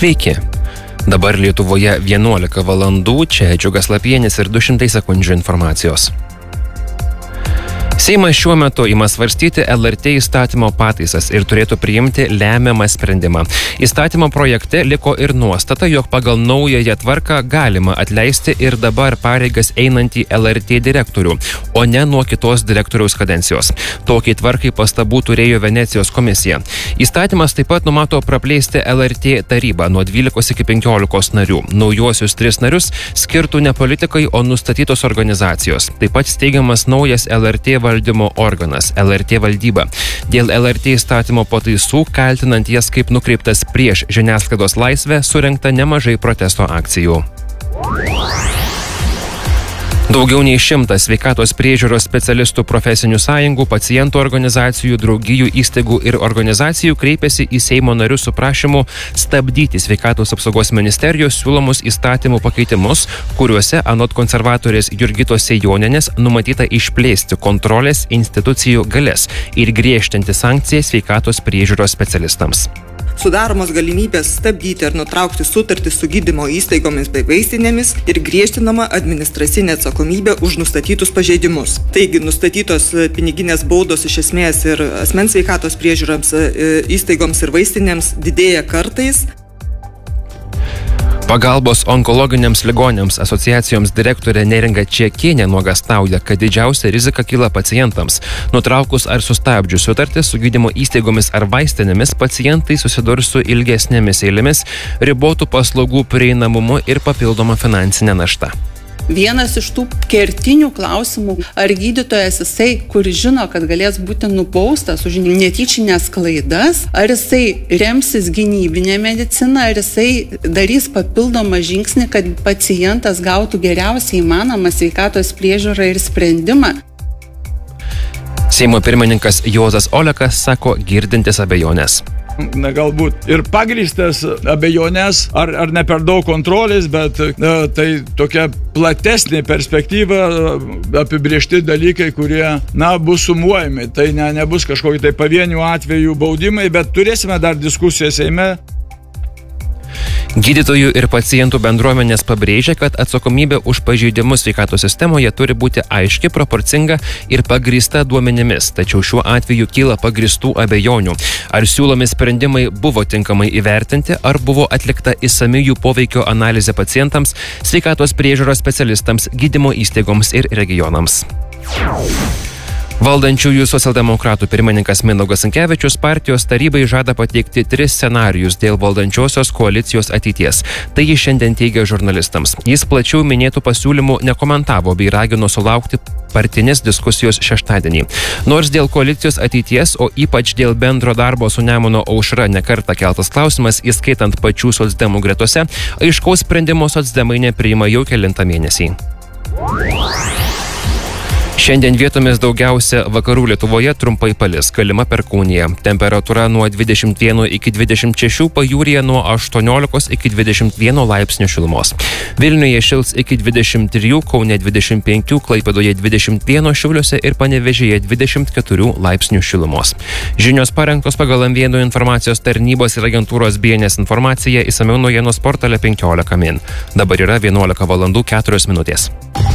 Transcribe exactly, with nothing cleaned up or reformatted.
Sveiki. Dabar Lietuvoje vienuolika valandų, čia Džiugas Lapienis ir du šimtai sekundžių informacijos. Seimas šiuo metu ima svarstyti L R T įstatymo pataisas ir turėtų priimti lemiamą sprendimą. Įstatymo projekte liko ir nuostata, jog pagal naująją tvarką galima atleisti ir dabar pareigas einantį L R T direktorių, o ne nuo kitos direktoriaus kadencijos. Tokiai tvarkai pastabų turėjo Venecijos komisija. Įstatymas taip pat numato praplėsti L R T tarybą nuo dvylikos iki penkiolikos narių. Naujuosius tris narius skirtų ne politikai, o nustatytos organizacijos. Taip pat steigiamas naujas L R T valdymo organas – L R T valdyba. Dėl L R T įstatymo pataisų, kaltinant jas kaip nukreiptas prieš žiniasklaidos laisvę, surengta nemažai protesto akcijų. Daugiau nei šimtas sveikatos priežiūros specialistų profesinių sąjungų, pacientų organizacijų, draugijų, įstaigų ir organizacijų kreipėsi į Seimo narius su prašymu stabdyti sveikatos apsaugos ministerijos siūlomus įstatymų pakeitimus, kuriuose anot konservatorės Jurgitos Sejonienės numatyta išplėsti kontrolės institucijų galias ir griežtinti sankcijas sveikatos priežiūros specialistams. Sudaromos galimybės stabdyti ar nutraukti sutartį su gydymo įstaigomis bei vaistinėmis ir griežtinama administracinė atsakomybė už nustatytus pažeidimus. Taigi, nustatytos piniginės baudos iš esmės ir asmens sveikatos priežiūroms įstaigoms ir vaistinėms didėja kartais. Pagalbos onkologiniams ligoniams asociacijoms direktorė Neringa Čiekienė nuogąstauja, kad didžiausia rizika kyla pacientams. Nutraukus ar sustabdžius sutartį su gydymo įstaigomis ar vaistinėmis, pacientai susidurs su ilgesnėmis eilėmis, ribotų paslaugų prieinamumu ir papildoma finansinė našta. Vienas iš tų kertinių klausimų, ar gydytojas jisai, kuris žino, kad galės būti nubaustas už netyčinės klaidas, ar jisai remsis gynybinė medicina, ar jisai darys papildomą žingsnį, kad pacientas gautų geriausiai įmanomą sveikatos priežiūrą ir sprendimą. Seimo pirmininkas Juozas Olekas sako girdintis abejonės. Na, galbūt ir pagrįstas abejonės, ar, ar ne per daug kontrolės, bet na, tai tokia platesnė perspektyva, apibriežti dalykai, kurie na, bus sumuojami. Tai ne, nebus kažkokie tai pavienių atvejų baudimai, bet turėsime dar diskusiją Seime. Gydytojų ir pacientų bendruomenės pabrėžia, kad atsakomybė už pažeidimus sveikatos sistemoje turi būti aiški, proporcinga ir pagrįsta duomenimis, tačiau šiuo atveju kyla pagrįstų abejonių. Ar siūlomi sprendimai buvo tinkamai įvertinti, ar buvo atlikta išsami jų poveikio analizė pacientams, sveikatos priežiūros specialistams, gydymo įstaigoms ir regionams. Valdančiųjų socialdemokratų pirmininkas Mindaugas Sinkevičius partijos tarybai žada pateikti tris scenarijus dėl valdančiosios koalicijos ateities. Tai jis šiandien teigia žurnalistams. Jis plačiau minėtų pasiūlymų nekomentavo bei ragino sulaukti partinės diskusijos šeštadienį. Nors dėl koalicijos ateities, o ypač dėl bendro darbo su Nemuno aušra nekartą keltas klausimas, įskaitant pačių socdemų gretose, aiškaus sprendimo socdemai nepriima jau kelintą mėnesį. Šiandien vietomis daugiausia vakarų Lietuvoje trumpai palis, galima perkūnija. Temperatūra nuo dvidešimt vieno iki dvidešimt šešių, pajūryje nuo aštuoniolikos iki dvidešimt vieno laipsnių šilumos. Vilniuje šils iki dvidešimt trijų, Kaune dvidešimt penkių, Klaipėdoje dvidešimt vieno, Šiauliuose ir Panevėžyje dvidešimt keturių laipsnių šilumos. Žinios parengtos pagal M vieno informacijos tarnybos ir agentūros B N S informaciją, išsamiau naujienos portale penkiolika min. Dabar yra vienuolika valandų keturios minutės.